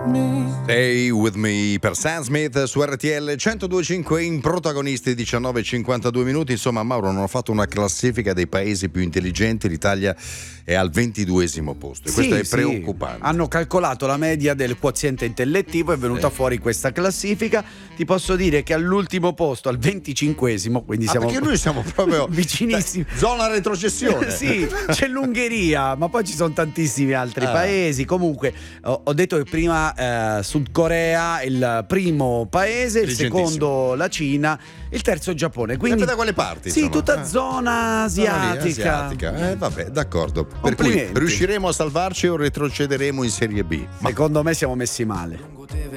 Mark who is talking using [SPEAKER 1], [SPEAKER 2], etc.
[SPEAKER 1] Stay with me per Sam Smith su RTL 102.5 in protagonisti 19:52 minuti. Insomma, Mauro, non ho fatto una classifica dei paesi più intelligenti, l'Italia è al 22esimo posto e questo è preoccupante.
[SPEAKER 2] Hanno calcolato la media del quoziente intellettivo, è venuta fuori questa classifica. Ti posso dire che all'ultimo posto, al 25esimo, quindi siamo
[SPEAKER 1] perché noi siamo proprio
[SPEAKER 2] vicinissimi,
[SPEAKER 1] zona retrocessione.
[SPEAKER 2] sì, c'è l'Ungheria, ma poi ci sono tantissimi altri paesi. Comunque ho detto che prima Sud Corea il primo paese, il secondo la Cina, il terzo il Giappone. Quindi
[SPEAKER 1] da quelle parti?
[SPEAKER 2] Sì,
[SPEAKER 1] insomma.
[SPEAKER 2] tutta zona asiatica.
[SPEAKER 1] Vabbè, d'accordo. Per cui riusciremo a salvarci o retrocederemo in Serie B?
[SPEAKER 2] Secondo me siamo messi male.